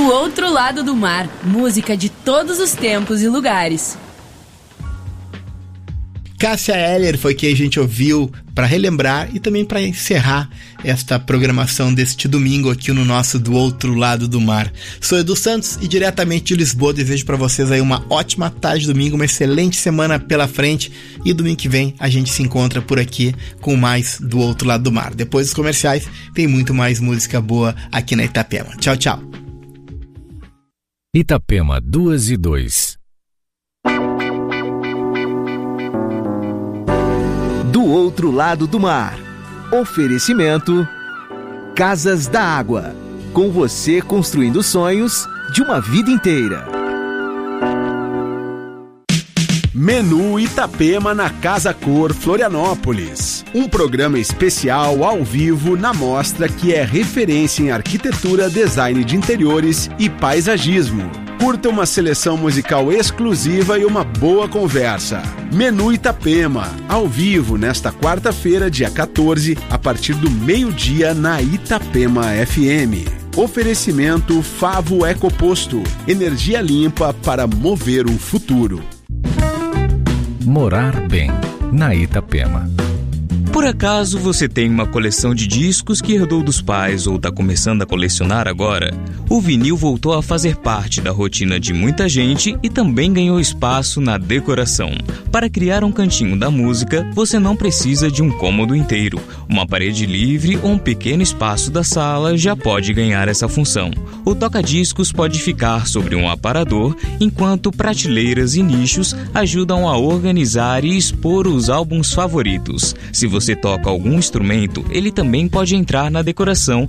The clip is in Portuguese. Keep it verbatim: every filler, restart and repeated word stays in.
Do Outro Lado do Mar, música de todos os tempos e lugares. Cássia Eller foi quem a gente ouviu para relembrar e também para encerrar esta programação deste domingo aqui no nosso Do Outro Lado do Mar. Sou Edu Santos e diretamente de Lisboa desejo para vocês aí uma ótima tarde de domingo, uma excelente semana pela frente, e domingo que vem a gente se encontra por aqui com mais Do Outro Lado do Mar. Depois dos comerciais tem muito mais música boa aqui na Itapema. Tchau, tchau. Itapema duas e dois. Do Outro Lado do Mar. Oferecimento Casas da Água. Com você construindo sonhos de uma vida inteira. Menu Itapema na Casa Cor Florianópolis. Um programa especial ao vivo na mostra que é referência em arquitetura, design de interiores e paisagismo. Curta uma seleção musical exclusiva e uma boa conversa. Menu Itapema, ao vivo nesta quarta-feira, dia quatorze, a partir do meio-dia na Itapema F M. Oferecimento Favo Ecoposto, energia limpa para mover o futuro. Morar bem, na Itapema. Por acaso você tem uma coleção de discos que herdou dos pais ou está começando a colecionar agora? O vinil voltou a fazer parte da rotina de muita gente e também ganhou espaço na decoração. Para criar um cantinho da música, você não precisa de um cômodo inteiro. Uma parede livre ou um pequeno espaço da sala já pode ganhar essa função. O toca-discos pode ficar sobre um aparador, enquanto prateleiras e nichos ajudam a organizar e expor os álbuns favoritos. Se você toca algum instrumento, ele também pode entrar na decoração